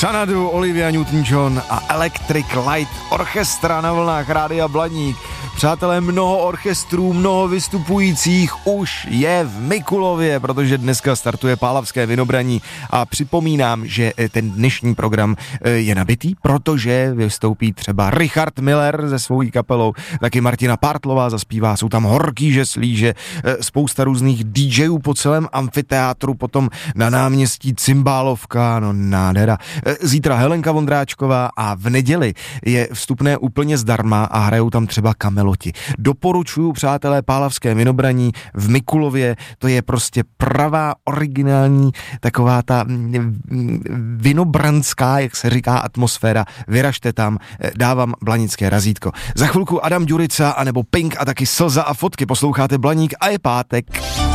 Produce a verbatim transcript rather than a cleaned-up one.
Xanadu, Olivia Newton-John a Electric Light Orchestra na vlnách Rádia Blaník. Přátelé, mnoho orchestrů, mnoho vystupujících už je v Mikulově, protože dneska startuje Pálavské Vinobraní a připomínám, že ten dnešní program je nabitý, protože vystoupí třeba Richard Miller se svojí kapelou, taky Martina Partlová zaspívá, jsou tam Horký žeslíže, spousta různých DJů po celém amfiteátru, potom na náměstí Cymbálovka, no nádhera. Zítra Helenka Vondráčková a v neděli je vstupné úplně zdarma a hrajou tam třeba Kameloti. Doporučuju, přátelé, Pálavské Vinobraní v Mikulově, to je prostě pravá, originální, taková ta vinobrandská, jak se říká, atmosféra. Vyražte tam, dávám blanické razítko. Za chvilku Adam Ďurica, anebo Pink a taky Slza a fotky. Posloucháte Blaník a je pátek.